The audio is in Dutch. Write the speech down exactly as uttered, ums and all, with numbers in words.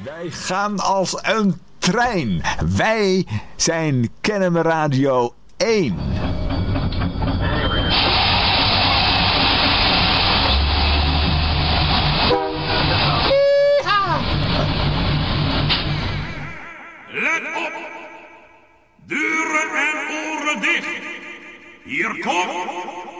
Wij gaan als een trein. Wij zijn Kennemer Radio één. Let op! Deuren en oren dicht! Hier komt